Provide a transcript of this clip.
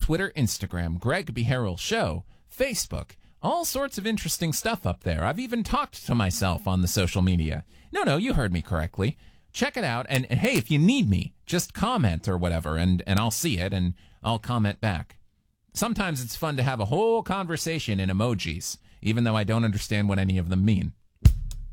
Twitter, Instagram, Greg Beharrell Show, Facebook. All sorts of interesting stuff up there. I've even talked to myself on the social media. No, you heard me correctly. Check it out. And hey, if you need me, just comment or whatever, and I'll see it and I'll comment back. Sometimes it's fun to have a whole conversation in emojis, even though I don't understand what any of them mean.